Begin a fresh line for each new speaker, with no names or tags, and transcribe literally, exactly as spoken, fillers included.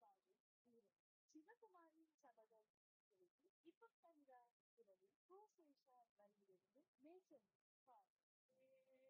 சிவகுமாரின் சபதம் இப்ப தங்க பிறகு கோசேஷா வழியிலிருந்து மேசன்